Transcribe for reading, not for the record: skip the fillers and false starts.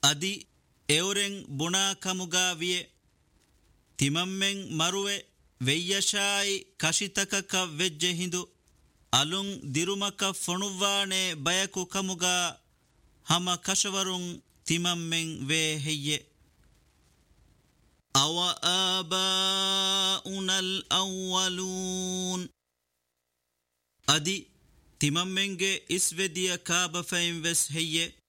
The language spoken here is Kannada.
ಅದಿ ಎವರೆಂ ಬುಣಾ ಕಮುಗಾವಿಯೆ ತಿಮಮ್ಮೆಂ ಮರುವೆ ವೆಯ್ಯಶಾಯಿ ಕಶಿತಕಕ ವೆಜ್ಜೆ ಹಿಂದು ಅಲುಂ ದಿರುಮಕ ಫೊಣುವ್ವಾಣೆ ಬಯಕು ಕಮುಗಾ ಹಮ ಕಶವರುಂ ತಿಮಮ್ಮೆಂ ವೇ ಹೆಯ್ಯೆ ಅವ ಆಬಾಉನಲ್ ಅವ್ವಲೂನ್ ಅದಿ ತಿಮಮ್ಮೆಂಗೆ ಇಸ್ವೆದಿಯ ಕಾಬಫೈಂ ವೆಸ್ ಹೆಯ್ಯೆ